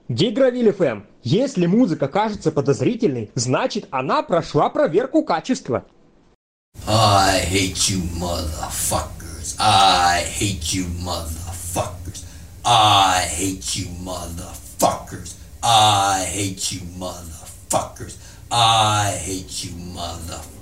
Гигровиль ФМ. Если музыка кажется подозрительной, значит она прошла проверку качества. I hate you motherfuckers. I hate you motherfuckers. I hate you motherfuckers. I hate you motherfuckers. I hate you motherfuckers.